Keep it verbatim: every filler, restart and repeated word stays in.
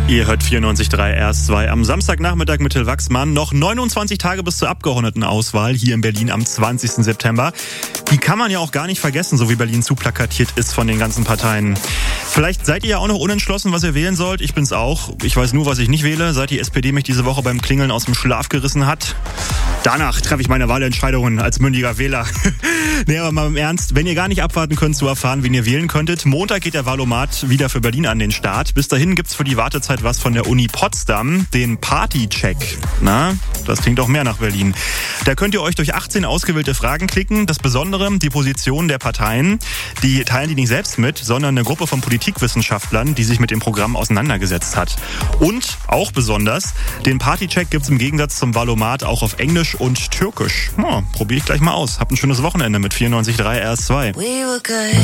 Ihr hört vierundneunzig Komma drei R S zwei am Samstagnachmittag mit Till Wachsmann. Noch neunundzwanzig Tage bis zur Abgeordnetenauswahl hier in Berlin am zwanzigsten September. Die kann man ja auch gar nicht vergessen, so wie Berlin zuplakatiert ist von den ganzen Parteien. Vielleicht seid ihr ja auch noch unentschlossen, was ihr wählen sollt. Ich bin's auch. Ich weiß nur, was ich nicht wähle, seit die S P D mich diese Woche beim Klingeln aus dem Schlaf gerissen hat. Danach treffe ich meine Wahlentscheidungen als mündiger Wähler. Nee, aber mal im Ernst, wenn ihr gar nicht abwarten könnt zu erfahren, wen ihr wählen könntet, Montag geht der Wahlomat wieder für Berlin an den Start. Bis dahin gibt's für die Wartezeit was von der Uni Potsdam, den Party-Check. Na, das klingt auch mehr nach Berlin. Da könnt ihr euch durch achtzehn ausgewählte Fragen klicken. Das Besondere, die Position der Parteien, die teilen die nicht selbst mit, sondern eine Gruppe von Politikwissenschaftlern, die sich mit dem Programm auseinandergesetzt hat. Und, auch besonders, den Party-Check gibt's im Gegensatz zum Wahlomat auch auf Englisch und Türkisch. Ja, probiere ich gleich mal aus. Habt ein schönes Wochenende mit vierundneunzig Komma drei R S zwei.